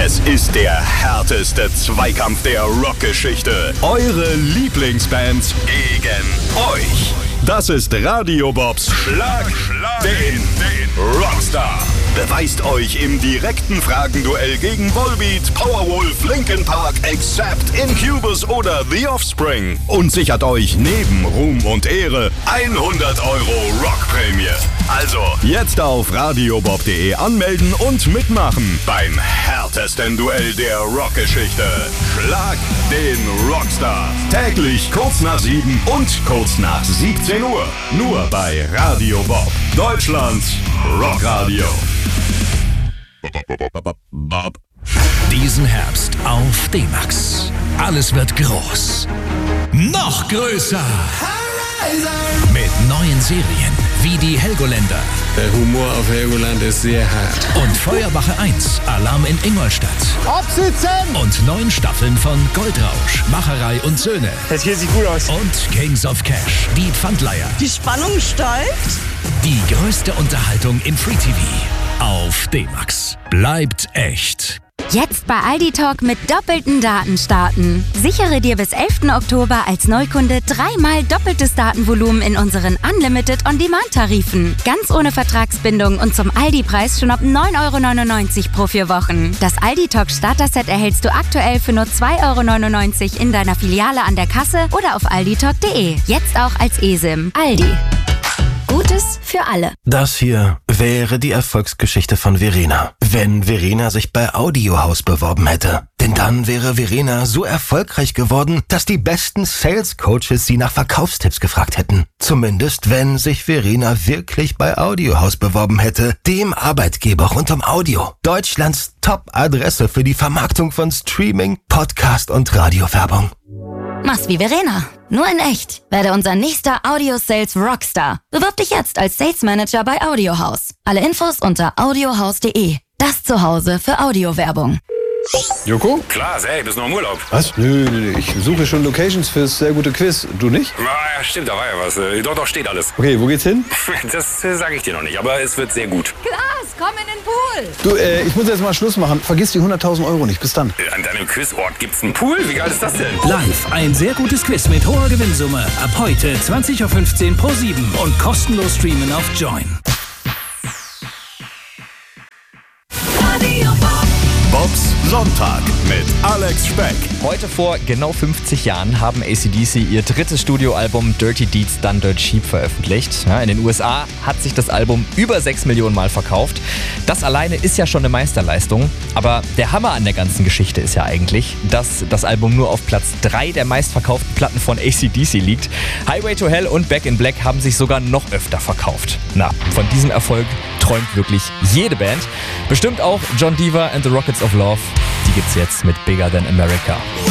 Es ist der härteste Zweikampf der Rockgeschichte. Eure Lieblingsbands gegen euch. Das ist Radio Bobs Schlag den Rockstar. Beweist euch im direkten Fragenduell gegen Volbeat, Powerwolf, Linkin Park, Accept, Incubus oder The Offspring. Und sichert euch neben Ruhm und Ehre 100 € Rockprämie. Also jetzt auf radiobob.de anmelden und mitmachen beim härtesten Duell der Rockgeschichte. Schlag den Rockstar. Täglich kurz nach 7 und kurz nach 17 Uhr. Nur bei Radio Bob. Deutschlands Rockradio. Diesen Herbst auf D-Max. Alles wird groß. Noch größer. Mit neuen Serien wie die Helgoländer. Der Humor auf Helgoland ist sehr hart. Und Feuerwache 1, Alarm in Ingolstadt. Absitzen! Und 9 Staffeln von Goldrausch, Macherei und Söhne. Das hier sieht gut aus. Und Kings of Cash, die Pfandleiher. Die Spannung steigt. Die größte Unterhaltung im Free TV. Auf D-Max. Bleibt echt. Jetzt bei Aldi Talk mit doppelten Daten starten. Sichere dir bis 11. Oktober als Neukunde 3-mal doppeltes Datenvolumen in unseren Unlimited On-Demand-Tarifen. Ganz ohne Vertragsbindung und zum Aldi-Preis schon ab 9,99 € pro 4 Wochen. Das Aldi Talk Starter-Set erhältst du aktuell für nur 2,99 € in deiner Filiale an der Kasse oder auf alditalk.de. Jetzt auch als eSIM. Aldi. Gutes für alle. Das hier wäre die Erfolgsgeschichte von Verena, wenn Verena sich bei Audiohaus beworben hätte. Denn dann wäre Verena so erfolgreich geworden, dass die besten Sales-Coaches sie nach Verkaufstipps gefragt hätten. Zumindest, wenn sich Verena wirklich bei Audiohaus beworben hätte, dem Arbeitgeber rund um Audio. Deutschlands Top-Adresse für die Vermarktung von Streaming, Podcast und Radiowerbung. Mach's wie Verena. Nur in echt. Werde unser nächster Audio-Sales Rockstar. Bewirb dich jetzt als Sales Manager bei Audiohaus. Alle Infos unter audiohaus.de. Das Zuhause für Audiowerbung. Joko? Klar, hey, bist noch im Urlaub. Was? Nö, ich suche schon Locations fürs sehr gute Quiz. Du nicht? Ja, stimmt, da war ja was. Doch, steht alles. Okay, wo geht's hin? Das sage ich dir noch nicht, aber es wird sehr gut. Klaas, komm in den Pool. Du, ich muss jetzt mal Schluss machen. Vergiss die 100.000 € nicht. Bis dann. An deinem Quizort gibt's einen Pool? Wie geil ist das denn? Live ein sehr gutes Quiz mit hoher Gewinnsumme. Ab heute 20:15 Uhr pro7 und kostenlos streamen auf Join. Bobs Sonntag mit Alex Speck. Heute vor genau 50 Jahren haben AC/DC ihr drittes Studioalbum Dirty Deeds Done Dirt Cheap veröffentlicht. Ja, in den USA hat sich das Album über 6 Millionen Mal verkauft. Das alleine ist ja schon eine Meisterleistung. Aber der Hammer an der ganzen Geschichte ist ja eigentlich, dass das Album nur auf Platz 3 der meistverkauften Platten von AC/DC liegt. Highway to Hell und Back in Black haben sich sogar noch öfter verkauft. Na, von diesem Erfolg träumt wirklich jede Band. Bestimmt auch John Deaver and the Rockets of Love. Die gibt's jetzt mit Bigger Than America.